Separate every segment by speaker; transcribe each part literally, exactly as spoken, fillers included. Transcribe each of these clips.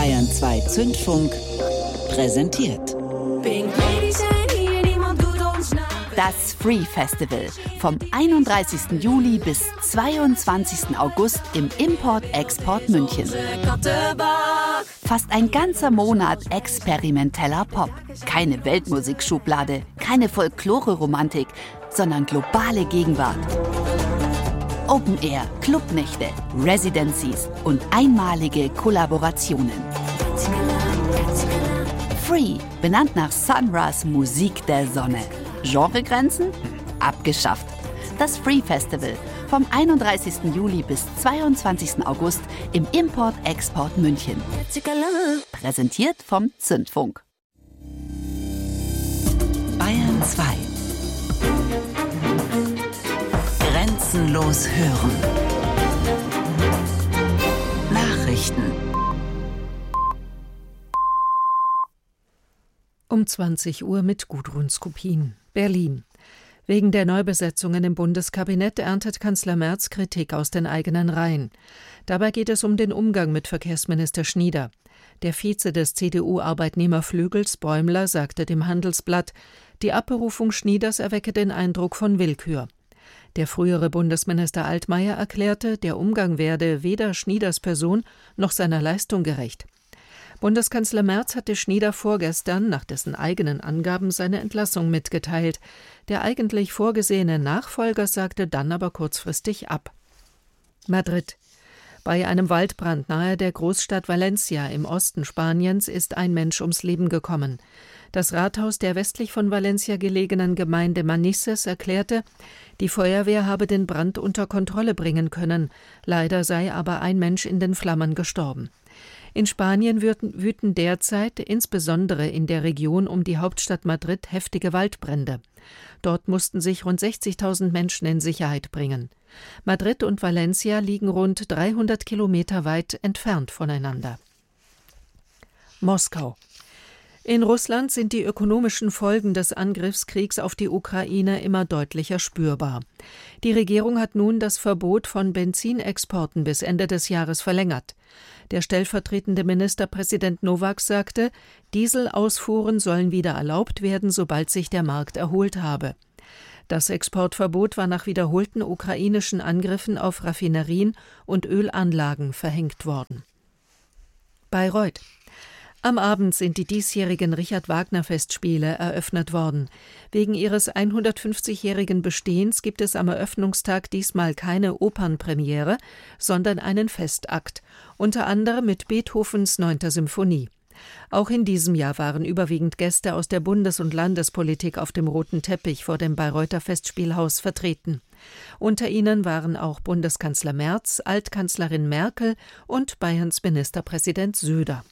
Speaker 1: Bayern zwei Zündfunk präsentiert.
Speaker 2: Das Free Festival vom einunddreißigsten Juli bis zweiundzwanzigsten August im Import-Export München. Fast ein ganzer Monat experimenteller Pop. Keine Weltmusikschublade, keine Folklore-Romantik, sondern globale Gegenwart. Open Air, Clubnächte, Residencies und einmalige Kollaborationen. Free, benannt nach Sun Ra's Musik der Sonne. Genregrenzen? Abgeschafft. Das Free Festival vom einunddreißigsten Juli bis zweiundzwanzigsten August im Import-Export München. Präsentiert vom Zündfunk.
Speaker 1: Bayern zwei. Grenzenlos hören. Nachrichten.
Speaker 3: Um zwanzig Uhr mit Gudrun Skopin. Berlin. Wegen der Neubesetzungen im Bundeskabinett erntet Kanzler Merz Kritik aus den eigenen Reihen. Dabei geht es um den Umgang mit Verkehrsminister Schnieder. Der Vize des C D U-Arbeitnehmerflügels, Bäumler, sagte dem Handelsblatt, die Abberufung Schnieders erwecke den Eindruck von Willkür. Der frühere Bundesminister Altmaier erklärte, der Umgang werde weder Schnieders Person noch seiner Leistung gerecht. Bundeskanzler Merz hatte Schnieder vorgestern nach dessen eigenen Angaben seine Entlassung mitgeteilt. Der eigentlich vorgesehene Nachfolger sagte dann aber kurzfristig ab. Madrid. Bei einem Waldbrand nahe der Großstadt Valencia im Osten Spaniens ist ein Mensch ums Leben gekommen. Das Rathaus der westlich von Valencia gelegenen Gemeinde Manises erklärte, die Feuerwehr habe den Brand unter Kontrolle bringen können. Leider sei aber ein Mensch in den Flammen gestorben. In Spanien wüten derzeit, insbesondere in der Region um die Hauptstadt Madrid, heftige Waldbrände. Dort mussten sich rund sechzigtausend Menschen in Sicherheit bringen. Madrid und Valencia liegen rund dreihundert Kilometer weit entfernt voneinander. Moskau. In Russland sind die ökonomischen Folgen des Angriffskriegs auf die Ukraine immer deutlicher spürbar. Die Regierung hat nun das Verbot von Benzinexporten bis Ende des Jahres verlängert. Der stellvertretende Ministerpräsident Nowak sagte, Dieselausfuhren sollen wieder erlaubt werden, sobald sich der Markt erholt habe. Das Exportverbot war nach wiederholten ukrainischen Angriffen auf Raffinerien und Ölanlagen verhängt worden. Bayreuth. Am Abend sind die diesjährigen Richard-Wagner-Festspiele eröffnet worden. Wegen ihres hundertfünfzigjährigen Bestehens gibt es am Eröffnungstag diesmal keine Opernpremiere, sondern einen Festakt, unter anderem mit Beethovens neunter Symphonie. Auch in diesem Jahr waren überwiegend Gäste aus der Bundes- und Landespolitik auf dem roten Teppich vor dem Bayreuther Festspielhaus vertreten. Unter ihnen waren auch Bundeskanzler Merz, Altkanzlerin Merkel und Bayerns Ministerpräsident Söder.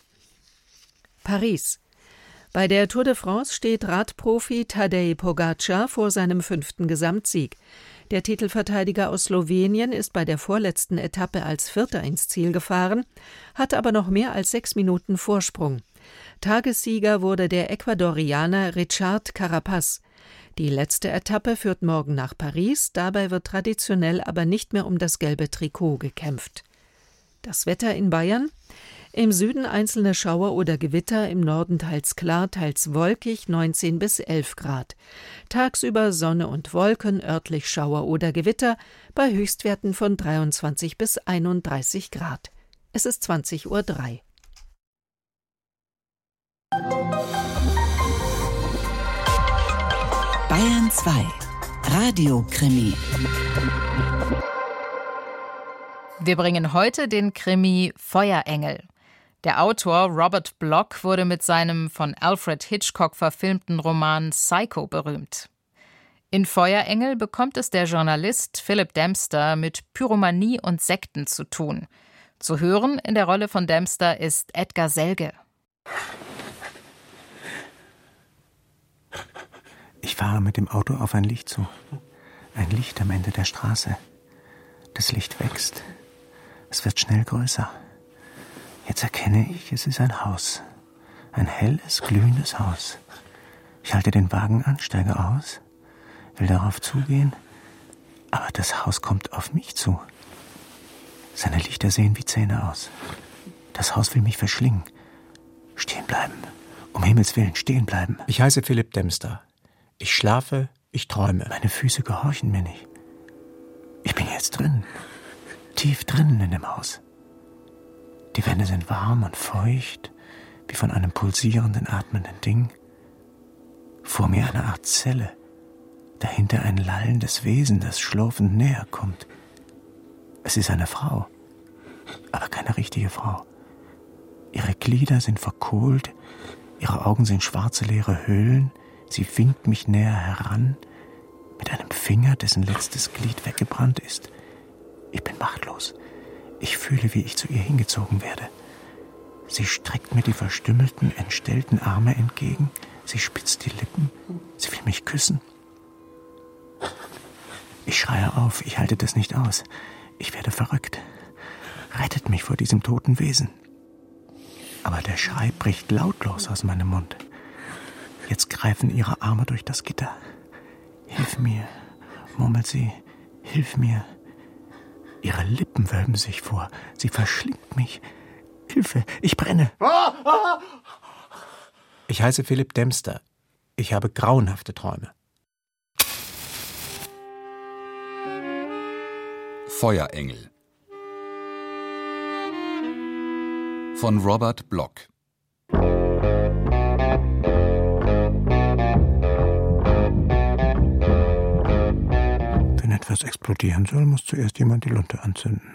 Speaker 3: Paris. Bei der Tour de France steht Radprofi Tadej Pogačar vor seinem fünften Gesamtsieg. Der Titelverteidiger aus Slowenien ist bei der vorletzten Etappe als Vierter ins Ziel gefahren, hat aber noch mehr als sechs Minuten Vorsprung. Tagessieger wurde der Ecuadorianer Richard Carapaz. Die letzte Etappe führt morgen nach Paris, dabei wird traditionell aber nicht mehr um das gelbe Trikot gekämpft. Das Wetter in Bayern? Im Süden einzelne Schauer oder Gewitter, im Norden teils klar, teils wolkig, neunzehn bis elf Grad. Tagsüber Sonne und Wolken, örtlich Schauer oder Gewitter, bei Höchstwerten von dreiundzwanzig bis einunddreißig Grad. Es ist zwanzig Uhr drei.
Speaker 1: Bayern zwei. Radiokrimi.
Speaker 4: Wir bringen heute den Krimi Feuerengel. Der Autor Robert Bloch wurde mit seinem von Alfred Hitchcock verfilmten Roman Psycho berühmt. In Feuerengel bekommt es der Journalist Philip Dempster mit Pyromanie und Sekten zu tun. Zu hören in der Rolle von Dempster ist Edgar Selge.
Speaker 5: Ich fahre mit dem Auto auf ein Licht zu. Ein Licht am Ende der Straße. Das Licht wächst. Es wird schnell größer. Jetzt erkenne ich, es ist ein Haus. Ein helles, glühendes Haus. Ich halte den Wagen an, steige aus, will darauf zugehen, aber das Haus kommt auf mich zu. Seine Lichter sehen wie Zähne aus. Das Haus will mich verschlingen. bleiben. Um Himmels Willen stehen bleiben.
Speaker 6: Ich heiße Philipp Dempster. Ich schlafe, ich träume.
Speaker 5: Meine Füße gehorchen mir nicht. Ich bin jetzt drin. Tief drinnen in dem Haus. Die Wände sind warm und feucht, wie von einem pulsierenden, atmenden Ding. Vor mir eine Art Zelle. Dahinter ein lallendes Wesen, das schlurfend näher kommt. Es ist eine Frau, aber keine richtige Frau. Ihre Glieder sind verkohlt, ihre Augen sind schwarze, leere Höhlen. Sie winkt mich näher heran, mit einem Finger, dessen letztes Glied weggebrannt ist. Ich bin machtlos. Ich fühle, wie ich zu ihr hingezogen werde. Sie streckt mir die verstümmelten, entstellten Arme entgegen. Sie spitzt die Lippen. Sie will mich küssen. Ich schreie auf. Ich halte das nicht aus. Ich werde verrückt. Rettet mich vor diesem toten Wesen. Aber der Schrei bricht lautlos aus meinem Mund. Jetzt greifen ihre Arme durch das Gitter. Hilf mir, murmelt sie. Hilf mir. Ihre Lippen wölben sich vor. Sie verschlingt mich. Hilfe, ich brenne.
Speaker 6: Ich heiße Philipp Dempster. Ich habe grauenhafte Träume.
Speaker 7: Feuerengel von Robert Bloch.
Speaker 5: Wenn etwas explodieren soll, muss zuerst jemand die Lunte anzünden.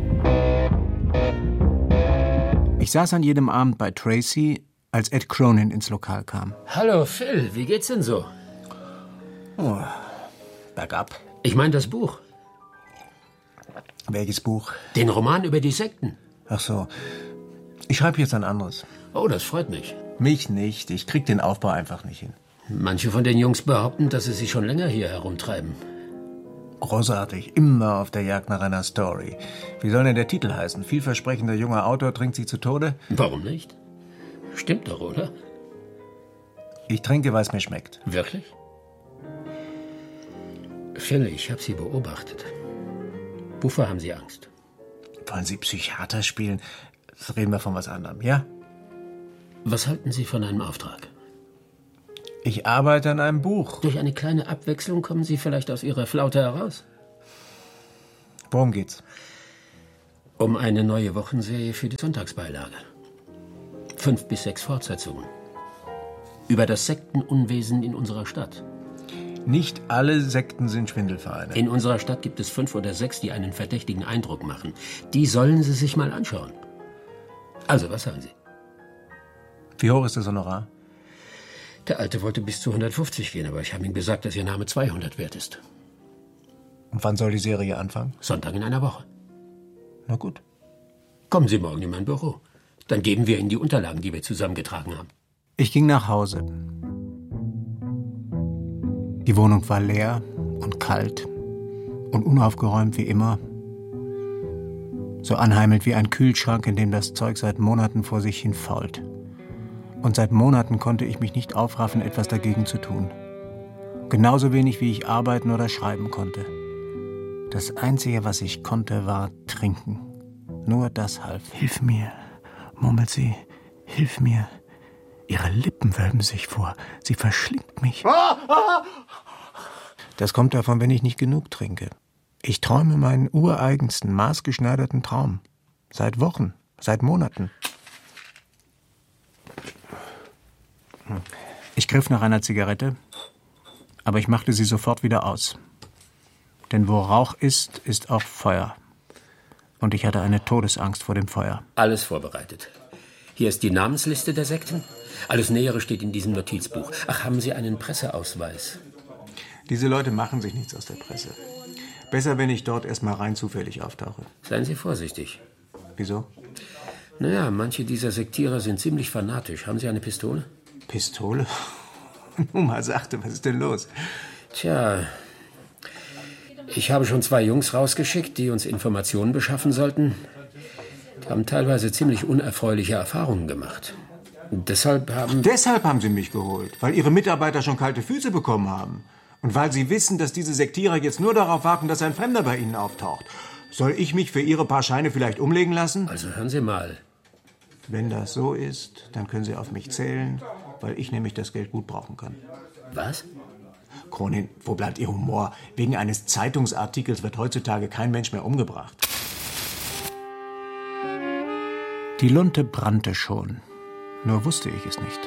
Speaker 6: Ich saß an jedem Abend bei Tracy, als Ed Cronin ins Lokal kam.
Speaker 8: Hallo Phil, wie geht's denn so?
Speaker 5: Oh, bergab.
Speaker 8: Ich meine das Buch.
Speaker 5: Welches Buch?
Speaker 8: Den Roman über die Sekten.
Speaker 5: Ach so. Ich schreibe jetzt ein anderes.
Speaker 8: Oh, das freut mich.
Speaker 5: Mich nicht. Ich krieg den Aufbau einfach nicht hin.
Speaker 8: Manche von den Jungs behaupten, dass sie sich schon länger hier herumtreiben.
Speaker 5: Großartig. Immer auf der Jagd nach einer Story. Wie soll denn der Titel heißen? Vielversprechender junger Autor trinkt sie zu Tode?
Speaker 8: Warum nicht? Stimmt doch, oder?
Speaker 5: Ich trinke, weil es mir schmeckt.
Speaker 8: Wirklich? Phil, ich habe Sie beobachtet. Wovor haben Sie Angst?
Speaker 5: Wollen Sie Psychiater spielen? Das reden wir von was anderem, ja?
Speaker 8: Was halten Sie von einem Auftrag?
Speaker 5: Ich arbeite an einem Buch.
Speaker 8: Durch eine kleine Abwechslung kommen Sie vielleicht aus Ihrer Flaute heraus.
Speaker 5: Worum geht's?
Speaker 8: Um eine neue Wochenserie für die Sonntagsbeilage. Fünf bis sechs Fortsetzungen. Über das Sektenunwesen in unserer Stadt.
Speaker 5: Nicht alle Sekten sind Schwindelvereine.
Speaker 8: In unserer Stadt gibt es fünf oder sechs, die einen verdächtigen Eindruck machen. Die sollen Sie sich mal anschauen. Also, was sagen Sie?
Speaker 5: Wie hoch ist das Honorar?
Speaker 8: Der Alte wollte bis zu hundertfünfzig gehen, aber ich habe ihm gesagt, dass Ihr Name zweihundert wert ist.
Speaker 5: Und wann soll die Serie anfangen?
Speaker 8: Sonntag in einer Woche.
Speaker 5: Na gut.
Speaker 8: Kommen Sie morgen in mein Büro. Dann geben wir Ihnen die Unterlagen, die wir zusammengetragen haben.
Speaker 6: Ich ging nach Hause. Die Wohnung war leer und kalt und unaufgeräumt wie immer. So anheimelnd wie ein Kühlschrank, in dem das Zeug seit Monaten vor sich hin fault. Und seit Monaten konnte ich mich nicht aufraffen, etwas dagegen zu tun. Genauso wenig, wie ich arbeiten oder schreiben konnte. Das Einzige, was ich konnte, war trinken. Nur das half.
Speaker 5: Hilf mir, murmelt sie. Hilf mir. Ihre Lippen wölben sich vor. Sie verschlingt mich.
Speaker 6: Das kommt davon, wenn ich nicht genug trinke. Ich träume meinen ureigensten, maßgeschneiderten Traum. Seit Wochen, seit Monaten. Ich griff nach einer Zigarette, aber ich machte sie sofort wieder aus. Denn wo Rauch ist, ist auch Feuer. Und ich hatte eine Todesangst vor dem Feuer.
Speaker 8: Alles vorbereitet. Hier ist die Namensliste der Sekten. Alles Nähere steht in diesem Notizbuch. Ach, haben Sie einen Presseausweis?
Speaker 6: Diese Leute machen sich nichts aus der Presse. Besser, wenn ich dort erst mal rein zufällig auftauche.
Speaker 8: Seien Sie vorsichtig.
Speaker 6: Wieso?
Speaker 8: Naja, manche dieser Sektierer sind ziemlich fanatisch. Haben Sie eine Pistole?
Speaker 6: Pistole? Nun mal sagte, was ist denn los?
Speaker 8: Tja, ich habe schon zwei Jungs rausgeschickt, die uns Informationen beschaffen sollten. Die haben teilweise ziemlich unerfreuliche Erfahrungen gemacht. Und deshalb haben...
Speaker 6: Deshalb haben Sie mich geholt, weil Ihre Mitarbeiter schon kalte Füße bekommen haben. Und weil Sie wissen, dass diese Sektierer jetzt nur darauf warten, dass ein Fremder bei Ihnen auftaucht. Soll ich mich für Ihre paar Scheine vielleicht umlegen lassen?
Speaker 8: Also hören Sie mal.
Speaker 6: Wenn das so ist, dann können Sie auf mich zählen, weil ich nämlich das Geld gut brauchen kann.
Speaker 8: Was?
Speaker 6: Kronin, wo bleibt Ihr Humor? Wegen eines Zeitungsartikels wird heutzutage kein Mensch mehr umgebracht. Die Lunte brannte schon, nur wusste ich es nicht.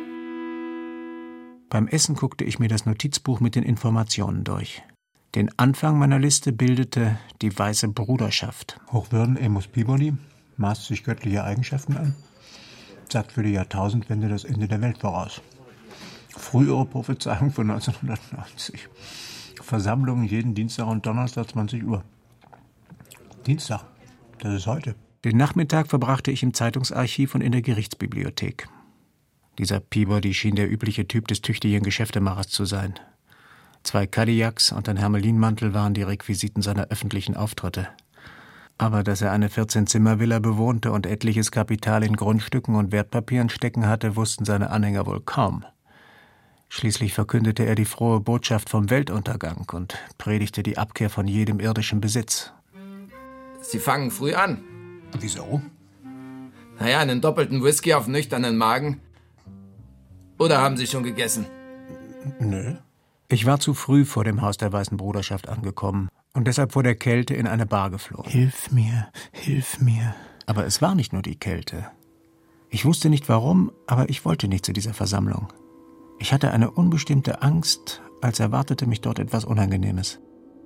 Speaker 6: Beim Essen guckte ich mir das Notizbuch mit den Informationen durch. Den Anfang meiner Liste bildete die Weiße Bruderschaft. Hochwürden Amos Peabody maßt sich göttliche Eigenschaften an, sagt für die Jahrtausendwende das Ende der Welt voraus. Frühere Prophezeiung von neunzehnhundertneunzig. Versammlungen jeden Dienstag und Donnerstag zwanzig Uhr. Dienstag, das ist heute. Den Nachmittag verbrachte ich im Zeitungsarchiv und in der Gerichtsbibliothek. Dieser Peabody schien der übliche Typ des tüchtigen Geschäftemachers zu sein. Zwei Cadillacs und ein Hermelinmantel waren die Requisiten seiner öffentlichen Auftritte. Aber dass er eine vierzehn-Zimmer-Villa bewohnte und etliches Kapital in Grundstücken und Wertpapieren stecken hatte, wussten seine Anhänger wohl kaum. Schließlich verkündete er die frohe Botschaft vom Weltuntergang und predigte die Abkehr von jedem irdischen Besitz.
Speaker 9: Sie fangen früh an.
Speaker 6: Wieso?
Speaker 9: Naja, einen doppelten Whisky auf nüchternen Magen. Oder haben Sie schon gegessen?
Speaker 6: Nö. Ich war zu früh vor dem Haus der Weißen Bruderschaft angekommen und deshalb vor der Kälte in eine Bar geflohen. Hilf mir, hilf mir. Aber es war nicht nur die Kälte. Ich wusste nicht warum, aber ich wollte nicht zu dieser Versammlung. Ich hatte eine unbestimmte Angst, als erwartete mich dort etwas Unangenehmes.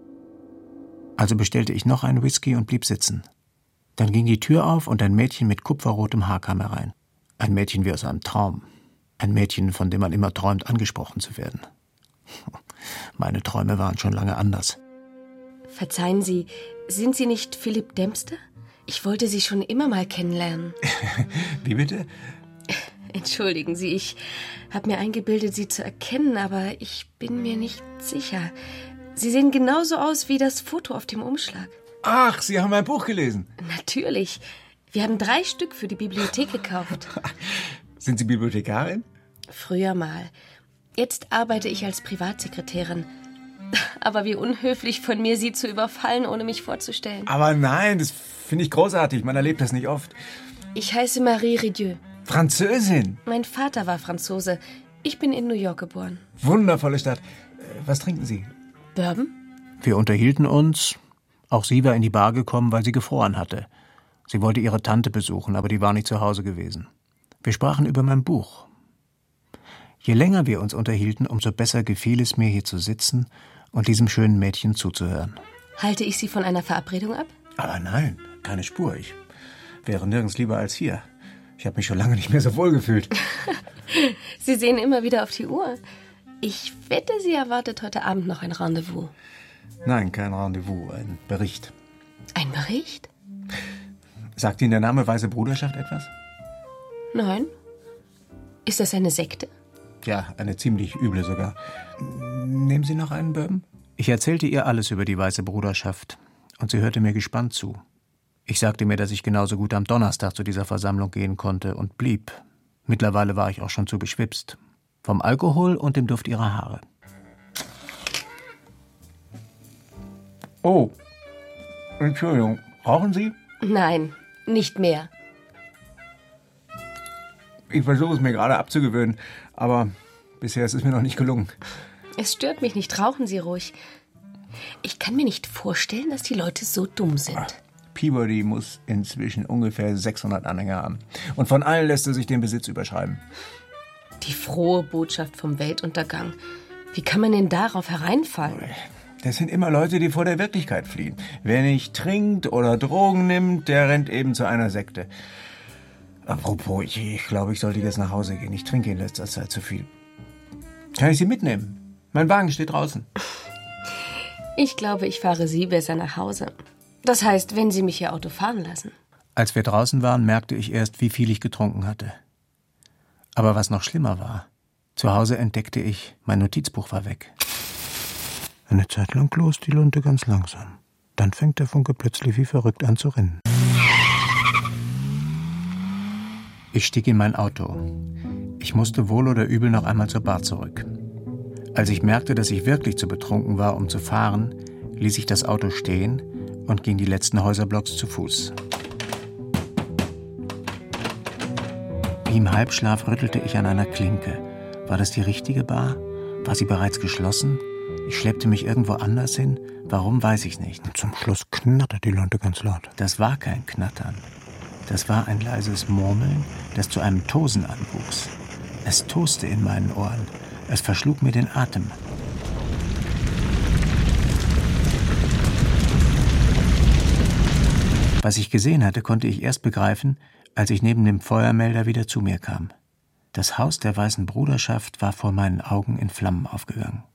Speaker 6: Also bestellte ich noch einen Whisky und blieb sitzen. Dann ging die Tür auf und ein Mädchen mit kupferrotem Haar kam herein. Ein Mädchen wie aus einem Traum. Ein Mädchen, von dem man immer träumt, angesprochen zu werden. Meine Träume waren schon lange anders.
Speaker 10: Verzeihen Sie, sind Sie nicht Philipp Dempster? Ich wollte Sie schon immer mal kennenlernen.
Speaker 6: Wie bitte?
Speaker 10: Entschuldigen Sie, ich habe mir eingebildet, Sie zu erkennen, aber ich bin mir nicht sicher. Sie sehen genauso aus wie das Foto auf dem Umschlag.
Speaker 6: Ach, Sie haben mein Buch gelesen?
Speaker 10: Natürlich. Wir haben drei Stück für die Bibliothek gekauft.
Speaker 6: Sind Sie Bibliothekarin?
Speaker 10: Früher mal. Jetzt arbeite ich als Privatsekretärin. Aber wie unhöflich von mir, Sie zu überfallen, ohne mich vorzustellen.
Speaker 6: Aber nein, das finde ich großartig. Man erlebt das nicht oft.
Speaker 10: Ich heiße Marie Ridieu.
Speaker 6: Französin?
Speaker 10: Mein Vater war Franzose. Ich bin in New York geboren.
Speaker 6: Wundervolle Stadt. Was trinken Sie?
Speaker 10: Bourbon?
Speaker 6: Wir unterhielten uns. Auch sie war in die Bar gekommen, weil sie gefroren hatte. Sie wollte ihre Tante besuchen, aber die war nicht zu Hause gewesen. Wir sprachen über mein Buch. Je länger wir uns unterhielten, umso besser gefiel es mir, hier zu sitzen und diesem schönen Mädchen zuzuhören.
Speaker 10: Halte ich Sie von einer Verabredung ab?
Speaker 6: Aber nein, keine Spur. Ich wäre nirgends lieber als hier. Ich habe mich schon lange nicht mehr so wohl gefühlt.
Speaker 10: Sie sehen immer wieder auf die Uhr. Ich wette, Sie erwartet heute Abend noch ein Rendezvous.
Speaker 6: Nein, kein Rendezvous, ein Bericht.
Speaker 10: Ein Bericht?
Speaker 6: Sagt Ihnen der Name Weiße Bruderschaft etwas?
Speaker 10: Nein. Ist das eine Sekte?
Speaker 6: Ja, eine ziemlich üble sogar. Nehmen Sie noch einen Bourbon? Ich erzählte ihr alles über die Weiße Bruderschaft und sie hörte mir gespannt zu. Ich sagte mir, dass ich genauso gut am Donnerstag zu dieser Versammlung gehen konnte und blieb. Mittlerweile war ich auch schon zu beschwipst. Vom Alkohol und dem Duft ihrer Haare. Oh, Entschuldigung, rauchen Sie?
Speaker 10: Nein, nicht mehr.
Speaker 6: Ich versuche es mir gerade abzugewöhnen, aber bisher ist es mir noch nicht gelungen.
Speaker 10: Es stört mich nicht, rauchen Sie ruhig. Ich kann mir nicht vorstellen, dass die Leute so dumm sind.
Speaker 6: Ach, Peabody muss inzwischen ungefähr sechshundert Anhänger haben. Und von allen lässt er sich den Besitz überschreiben.
Speaker 10: Die frohe Botschaft vom Weltuntergang. Wie kann man denn darauf hereinfallen?
Speaker 6: Das sind immer Leute, die vor der Wirklichkeit fliehen. Wer nicht trinkt oder Drogen nimmt, der rennt eben zu einer Sekte. Apropos, ich, ich glaube, ich sollte jetzt nach Hause gehen. Ich trinke in letzter Zeit zu viel. Kann ich Sie mitnehmen? Mein Wagen steht draußen.
Speaker 10: Ich glaube, ich fahre Sie besser nach Hause. Das heißt, wenn Sie mich Ihr Auto fahren lassen.
Speaker 6: Als wir draußen waren, merkte ich erst, wie viel ich getrunken hatte. Aber was noch schlimmer war, zu Hause entdeckte ich, mein Notizbuch war weg. Eine Zeit lang klost die Lunte ganz langsam. Dann fängt der Funke plötzlich wie verrückt an zu rinnen. Ich stieg in mein Auto. Ich musste wohl oder übel noch einmal zur Bar zurück. Als ich merkte, dass ich wirklich zu betrunken war, um zu fahren, ließ ich das Auto stehen und ging die letzten Häuserblocks zu Fuß. Wie im Halbschlaf rüttelte ich an einer Klinke. War das die richtige Bar? War sie bereits geschlossen? Ich schleppte mich irgendwo anders hin. Warum, weiß ich nicht.
Speaker 5: Und zum Schluss knattert die Lunte ganz laut.
Speaker 6: Das war kein Knattern. Das war ein leises Murmeln, das zu einem Tosen anwuchs. Es toste in meinen Ohren. Es verschlug mir den Atem. Was ich gesehen hatte, konnte ich erst begreifen, als ich neben dem Feuermelder wieder zu mir kam. Das Haus der Weißen Bruderschaft war vor meinen Augen in Flammen aufgegangen.